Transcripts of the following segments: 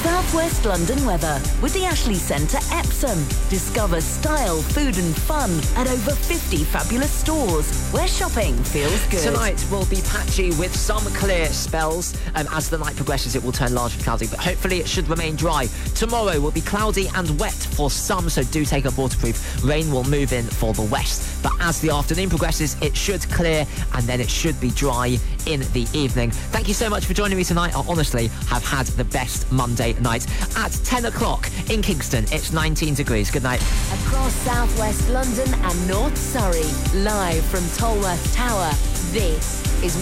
South West London weather with the Ashley Centre Epsom. Discover style, food and fun at over 50 fabulous stores where shopping feels good. Tonight will be patchy with some clear spells. As the night progresses, it will turn largely cloudy, but hopefully it should remain dry. Tomorrow will be cloudy and wet for some, so do take up waterproof. Rain will move in for the west, but as the afternoon progresses, it should clear and then it should be dry in the evening. Thank you so much for joining me tonight. I honestly have had the best Monday night. At 10 o'clock in Kingston, it's 19 degrees. Good night. Across South West London and North Surrey, live from Tolworth Tower, this is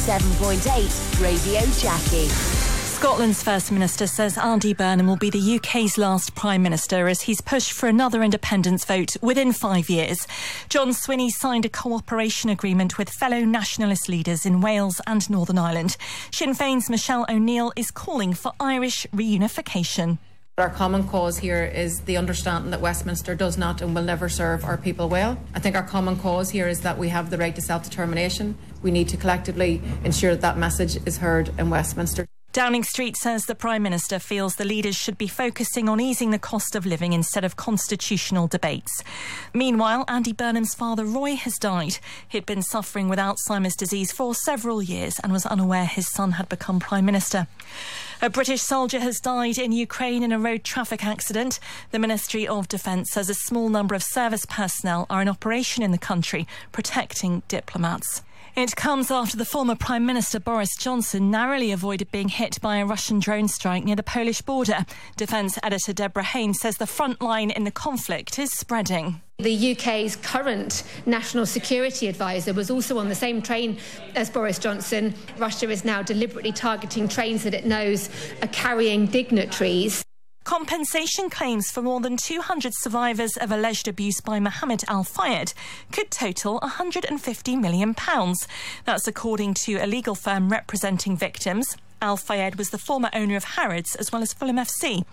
107.8 Radio Jackie. Scotland's First Minister says Andy Burnham will be the UK's last Prime Minister as he's pushed for another independence vote within 5 years. John Swinney signed a cooperation agreement with fellow nationalist leaders in Wales and Northern Ireland. Sinn Féin's Michelle O'Neill is calling for Irish reunification. Our common cause here is the understanding that Westminster does not and will never serve our people well. I think our common cause here is that we have the right to self-determination. We need to collectively ensure that that message is heard in Westminster. Downing Street says the Prime Minister feels the leaders should be focusing on easing the cost of living instead of constitutional debates. Meanwhile, Andy Burnham's father Roy has died. He'd been suffering with Alzheimer's disease for several years and was unaware his son had become Prime Minister. A British soldier has died in Ukraine in a road traffic accident. The Ministry of Defence says a small number of service personnel are in operation in the country, protecting diplomats. It comes after the former Prime Minister Boris Johnson narrowly avoided being hit by a Russian drone strike near the Polish border. Defence editor Deborah Haynes says the front line in the conflict is spreading. The UK's current national security advisor was also on the same train as Boris Johnson. Russia is now deliberately targeting trains that it knows are carrying dignitaries. Compensation claims for more than 200 survivors of alleged abuse by Mohammed Al Fayed could total £150 million. That's according to a legal firm representing victims. Al Fayed was the former owner of Harrods as well as Fulham FC.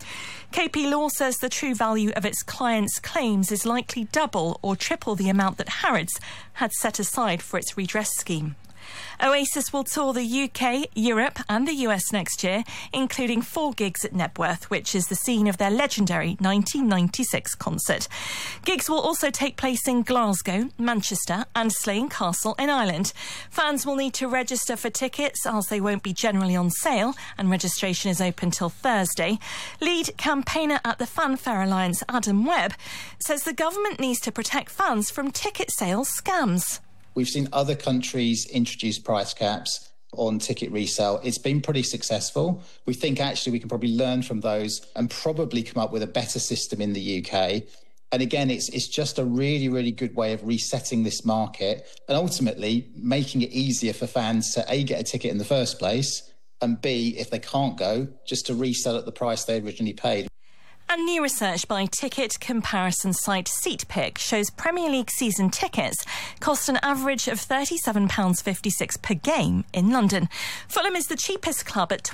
KP Law says the true value of its clients' claims is likely double or triple the amount that Harrods had set aside for its redress scheme. Oasis will tour the UK, Europe and the US next year, including 4 gigs at Knebworth, which is the scene of their legendary 1996 concert. Gigs will also take place in Glasgow, Manchester and Slane Castle in Ireland. Fans will need to register for tickets as they won't be generally on sale and registration is open till Thursday. Lead campaigner at the Fanfare Alliance, Adam Webb, says the government needs to protect fans from ticket sales scams. We've seen other countries introduce price caps on ticket resale. It's been pretty successful. We think actually we can probably learn from those and probably come up with a better system in the UK. And again, it's just a really, really good way of resetting this market and ultimately making it easier for fans to A, get a ticket in the first place, and B, if they can't go, just to resell at the price they originally paid. And new research by ticket comparison site SeatPick shows Premier League season tickets cost an average of £37.56 per game in London. Fulham is the cheapest club at